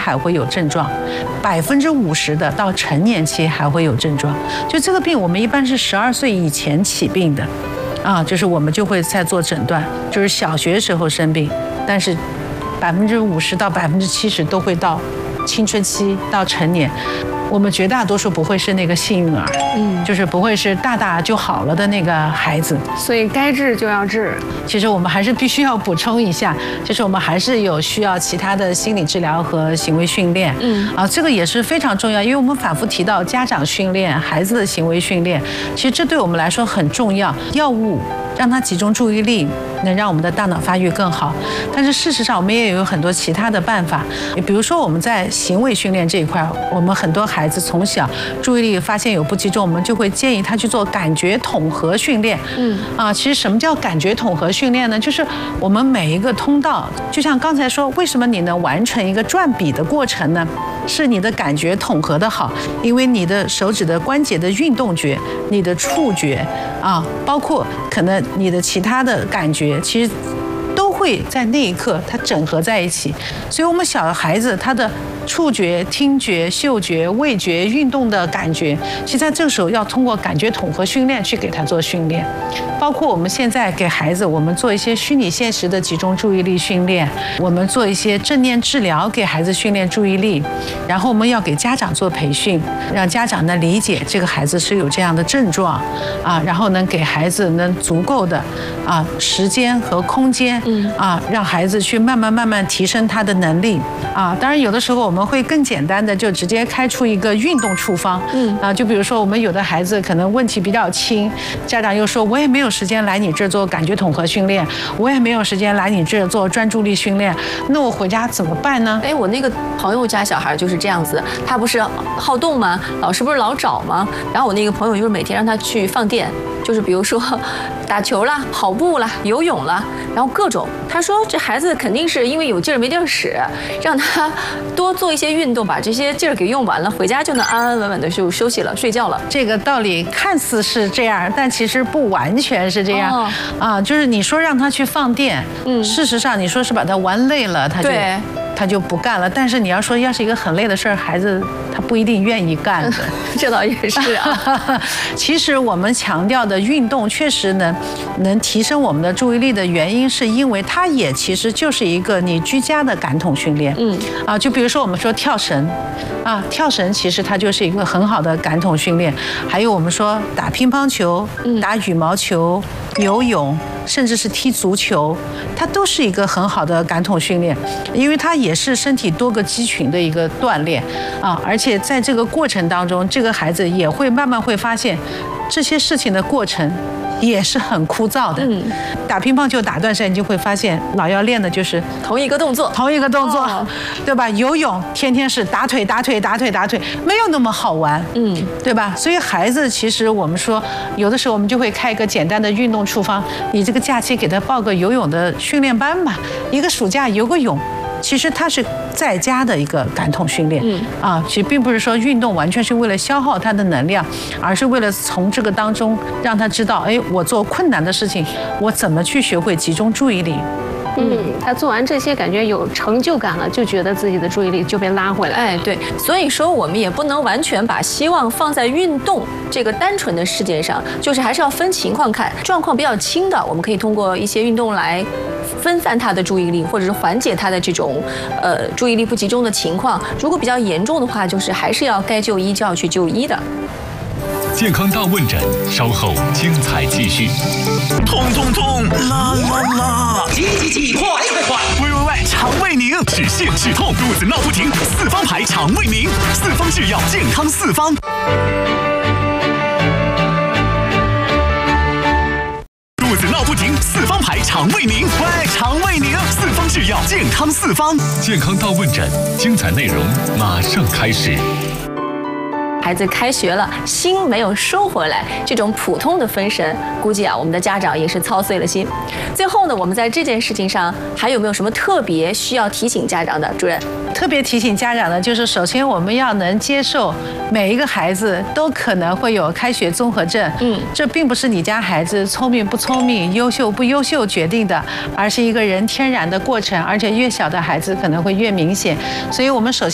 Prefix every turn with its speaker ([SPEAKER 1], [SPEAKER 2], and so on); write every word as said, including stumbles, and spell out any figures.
[SPEAKER 1] 还会有症状，百分之五十的到成年期还会有症状。就这个病，我们一般是十二岁以前起病的，啊，就是我们就会在做诊断，就是小学时候生病，但是百分之五十到百分之七十都会到青春期到成年。我们绝大多数不会是那个幸运儿，嗯，就是不会是大大就好了的那个孩子，
[SPEAKER 2] 所以该治就要治。
[SPEAKER 1] 其实我们还是必须要补充一下，就是我们还是有需要其他的心理治疗和行为训练，嗯，啊，这个也是非常重要，因为我们反复提到家长训练、孩子的行为训练，其实这对我们来说很重要。药物让他集中注意力，能让我们的大脑发育更好。但是事实上，我们也有很多其他的办法，比如说我们在行为训练这一块，我们很多孩子从小注意力发现有不集中，我们就会建议他去做感觉统合训练。嗯，啊，其实什么叫感觉统合训练呢？就是我们每一个通道，就像刚才说，为什么你能完成一个转笔的过程呢？是你的感觉统合的好，因为你的手指的关节的运动觉、你的触觉啊，包括可能你的其他的感觉，其实都会在那一刻它整合在一起。所以我们小孩子他的触觉、听觉、嗅觉、味觉、运动的感觉，其实在这个时候要通过感觉统合训练去给他做训练。包括我们现在给孩子，我们做一些虚拟现实的集中注意力训练，我们做一些正念治疗给孩子训练注意力，然后我们要给家长做培训，让家长呢理解这个孩子是有这样的症状啊，然后能给孩子能足够的啊时间和空间，啊，让孩子去慢慢慢慢提升他的能力啊。当然有的时候我们会更简单的就直接开出一个运动处方，嗯啊，就比如说我们有的孩子可能问题比较轻，家长又说我也没有时间来你这儿做感觉统合训练，我也没有时间来你这儿做专注力训练，那我回家怎么办呢？
[SPEAKER 3] 哎，我那个朋友家小孩就是这样子，他不是好动吗？老师不是老找吗？然后我那个朋友就是每天让他去放电，就是比如说打球啦、跑步啦、游泳啦，然后各种。他说这孩子肯定是因为有劲儿没地儿使，让他多做一些运动，把这些劲儿给用完了，回家就能安安稳稳的就休息了、睡觉了。
[SPEAKER 1] 这个道理看似是这样，但其实不完全是这样、哦、啊。就是你说让他去放电，嗯，事实上你说是把他玩累了，他就他就不干了。但是你要说要是一个很累的事儿，孩子他不一定愿意干的。
[SPEAKER 3] 这倒也是啊。
[SPEAKER 1] 其实我们强调的运动确实能能提升我们的注意力的原因，是因为它也其实就是一个你居家的感统训练。嗯啊，就比如说我们说跳绳啊，跳绳其实它就是一个很好的感统训练。还有我们说打乒乓球、打羽毛球、游泳，甚至是踢足球，它都是一个很好的感统训练，因为它也是身体多个肌群的一个锻炼啊，而且在这个过程当中，这个孩子也会慢慢会发现这些事情的过程也是很枯燥的。嗯，打乒乓球打段时间，你就会发现老要练的就是
[SPEAKER 3] 同一个动作，
[SPEAKER 1] 同一个动作，哦、对吧？游泳天天是打腿、打腿、打腿、打腿，没有那么好玩，嗯，对吧？所以孩子其实我们说，有的时候我们就会开一个简单的运动处方，你这个假期给他报个游泳的训练班吧，一个暑假游个泳。其实它是在家的一个感统训练，嗯啊，其实并不是说运动完全是为了消耗他的能量，而是为了从这个当中让他知道，哎，我做困难的事情，我怎么去学会集中注意力。
[SPEAKER 2] 嗯，他做完这些感觉有成就感了，就觉得自己的注意力就被拉回来。
[SPEAKER 3] 哎，对，所以说我们也不能完全把希望放在运动这个单纯的事件上，就是还是要分情况看。状况比较轻的，我们可以通过一些运动来分散他的注意力，或者是缓解他的这种呃注意力不集中的情况。如果比较严重的话，就是还是要该就医就要去就医的。
[SPEAKER 4] 健康大问诊，稍后精彩继续。
[SPEAKER 5] 痛痛痛，啦啦啦！
[SPEAKER 6] 急急急，快快快！
[SPEAKER 5] 喂喂喂，肠胃宁，止泻止痛，肚子闹不停，四方牌肠胃宁，四方制药，健康四方。肚子闹不停，四方牌肠胃宁，喂，肠胃宁，四方制药，健康四方。
[SPEAKER 4] 健康大问诊，精彩内容马上开始。
[SPEAKER 3] 孩子开学了，心没有收回来，这种普通的分神，估计啊，我们的家长也是操碎了心。最后呢，我们在这件事情上还有没有什么特别需要提醒家长的？主任，
[SPEAKER 1] 特别提醒家长的就是，首先我们要能接受每一个孩子都可能会有开学综合症。嗯，这并不是你家孩子聪明不聪明、优秀不优秀决定的，而是一个人天然的过程，而且越小的孩子可能会越明显。所以我们首先